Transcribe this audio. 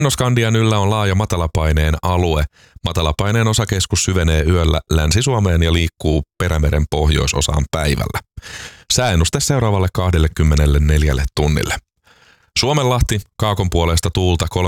Skandian yllä on laaja matalapaineen alue. Matalapaineen osakeskus syvenee yöllä Länsi-Suomeen ja liikkuu Perämeren pohjoisosaan päivällä. Sääennuste seuraavalle 24 tunnille. Suomenlahti, kaakon puolesta tuulta